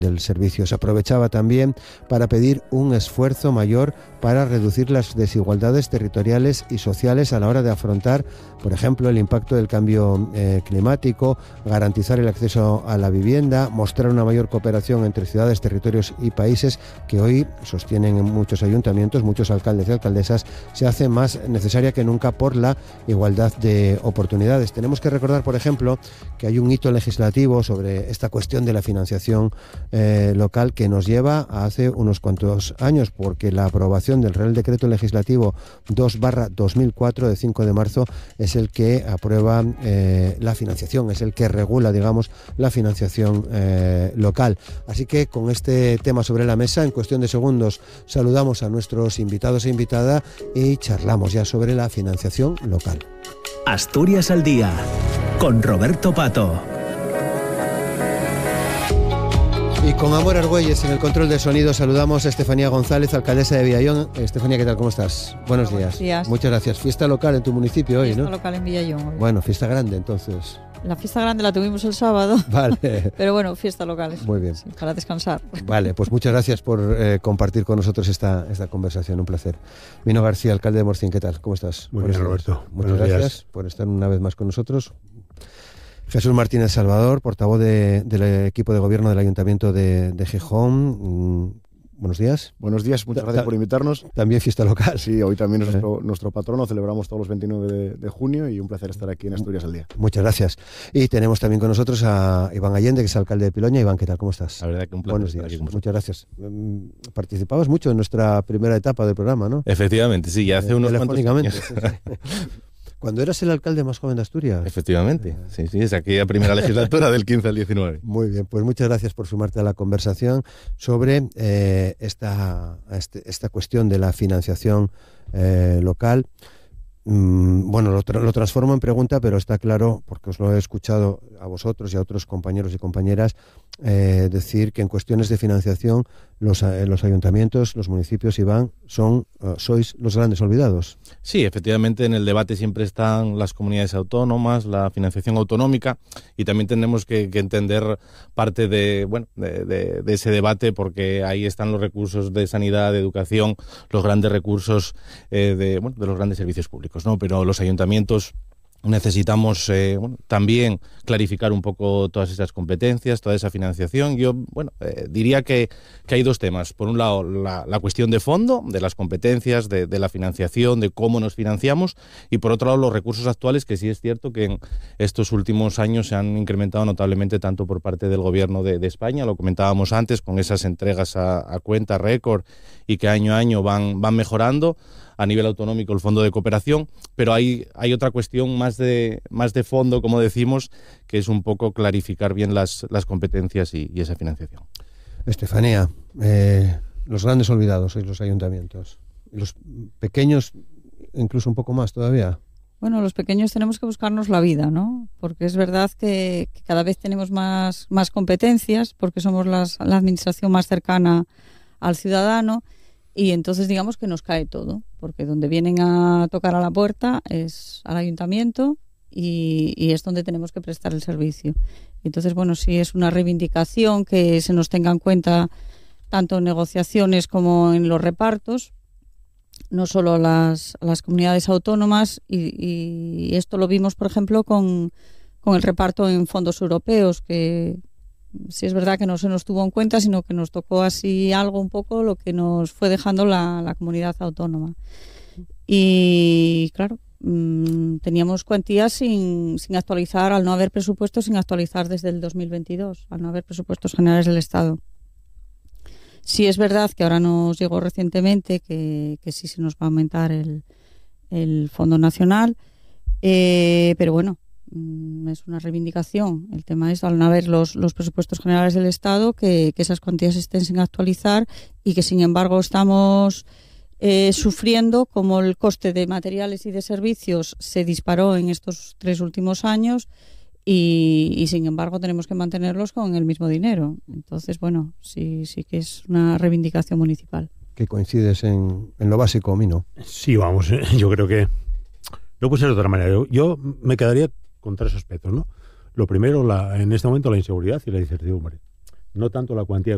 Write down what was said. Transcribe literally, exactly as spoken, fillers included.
del servicio. Se aprovechaba también para pedir un esfuerzo mayor para reducir las desigualdades territoriales y sociales a la hora de afrontar, por ejemplo, el impacto del cambio eh, climático, garantizar el acceso a la vivienda, mostrar una mayor cooperación entre ciudades, territorios y países que hoy sostienen en muchos ayuntamientos, muchos alcaldes y alcaldesas, se hace más necesaria que nunca por la igualdad de oportunidades. Tenemos que recordar, por ejemplo, que hay un hito legislativo sobre esta cuestión de la financiación Eh, local que nos lleva a hace unos cuantos años, porque la aprobación del Real Decreto Legislativo dos barra dos mil cuatro de cinco de marzo es el que aprueba eh, la financiación, es el que regula, digamos, la financiación eh, local. Así que con este tema sobre la mesa, en cuestión de segundos saludamos a nuestros invitados e invitada y charlamos ya sobre la financiación local. Asturias al día, con Roberto Pato. Y con Amor Argüelles en el control de sonido saludamos a Estefanía González, alcaldesa de Villallón. Estefanía, ¿qué tal? ¿Cómo estás? Buenos días. Buenos días. Muchas gracias. Fiesta local en tu municipio hoy, fiesta ¿no? Fiesta local en Villallón hoy. Bueno, fiesta grande entonces. La fiesta grande la tuvimos el sábado. Vale. Pero bueno, fiesta local. Muy bien. Sí, para descansar. Vale, pues muchas gracias por eh, compartir con nosotros esta, esta conversación. Un placer. Mino García, alcalde de Morcín, ¿qué tal? ¿Cómo estás? Muy Buenos bien, días. Roberto. Muchas Buenos gracias días. por estar una vez más con nosotros. Jesús Martínez Salvador, portavoz de, del equipo de gobierno del Ayuntamiento de, de Gijón. Mm, buenos días. Buenos días, muchas gracias por invitarnos. También fiesta local. Sí, hoy también es nuestro, nuestro patrono, celebramos todos los veintinueve de, de junio y un placer estar aquí en Asturias al día. Muchas gracias. Y tenemos también con nosotros a Iván Allende, que es alcalde de Piloña. Iván, ¿qué tal? ¿Cómo estás? La verdad que un placer. Buenos días, muchas gracias. Participabas mucho en nuestra primera etapa del programa, ¿no? Efectivamente, sí, ya hace eh, unos cuantos años. Sí, sí. Cuando eras el alcalde más joven de Asturias. Efectivamente, sí, sí, es aquella primera legislatura del quince al diecinueve. Muy bien, pues muchas gracias por sumarte a la conversación sobre eh, esta, este, esta cuestión de la financiación eh, local. Mm, bueno, lo, tra- lo transformo en pregunta, pero está claro, porque os lo he escuchado a vosotros y a otros compañeros y compañeras eh, decir que en cuestiones de financiación los, eh, los ayuntamientos, los municipios, Iván, son, uh, sois los grandes olvidados. Sí, efectivamente, en el debate siempre están las comunidades autónomas, la financiación autonómica, y también tenemos que, que entender parte de, bueno, de, de, de ese debate, porque ahí están los recursos de sanidad, de educación, los grandes recursos eh, de, bueno, de los grandes servicios públicos, ¿no? Pero los ayuntamientos necesitamos eh, bueno, también clarificar un poco todas esas competencias, toda esa financiación. Yo bueno eh, diría que, que hay dos temas. Por un lado, la, la cuestión de fondo, de las competencias, de, de la financiación, de cómo nos financiamos, y por otro lado, los recursos actuales, que sí es cierto que en estos últimos años se han incrementado notablemente tanto por parte del Gobierno de, de España, lo comentábamos antes, con esas entregas a, a cuenta récord y que año a año van, van mejorando. A nivel autonómico el Fondo de Cooperación, pero hay, hay otra cuestión más de, más de fondo, como decimos, que es un poco clarificar bien las, las competencias y, y esa financiación. Estefanía, eh, los grandes olvidados sois los ayuntamientos, los pequeños incluso un poco más todavía. Bueno, los pequeños tenemos que buscarnos la vida, ¿no? Porque es verdad que, que cada vez tenemos más, más competencias, porque somos las, la administración más cercana al ciudadano. Y entonces digamos que nos cae todo, porque donde vienen a tocar a la puerta es al ayuntamiento y, y es donde tenemos que prestar el servicio. Entonces, bueno, sí es una reivindicación que se nos tenga en cuenta tanto en negociaciones como en los repartos, no solo las, las comunidades autónomas, y, y esto lo vimos, por ejemplo, con, con el reparto en fondos europeos, que sí es verdad que no se nos tuvo en cuenta, sino que nos tocó así algo un poco lo que nos fue dejando la, la comunidad autónoma. Y claro, mmm, teníamos cuantías sin, sin actualizar, al no haber presupuestos, sin actualizar desde el dos mil veintidós, al no haber presupuestos generales del Estado. Sí es verdad que ahora nos llegó recientemente que, que sí se nos va a aumentar el, el Fondo Nacional, eh, pero bueno, es una reivindicación. El tema es, al no haber los, los presupuestos generales del Estado, que, que esas cuantías estén sin actualizar y que, sin embargo, estamos eh, sufriendo como el coste de materiales y de servicios se disparó en estos tres últimos años y, y sin embargo, tenemos que mantenerlos con el mismo dinero. Entonces, bueno, sí, sí que es una reivindicación municipal. Que coincides en, en lo básico, Mino. Sí, vamos, yo creo que no puede ser de otra manera. Yo, yo me quedaría con tres aspectos, ¿no? Lo primero, la, en este momento, la inseguridad y la incertidumbre. No tanto la cuantía